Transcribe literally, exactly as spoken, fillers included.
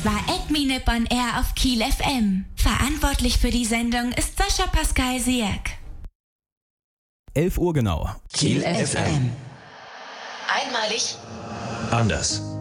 war Edmine on Air auf Kiel F M. Verantwortlich für die Sendung ist Sascha Pascal Siak. elf Uhr genau. Kiel F M. Einmalig. Anders.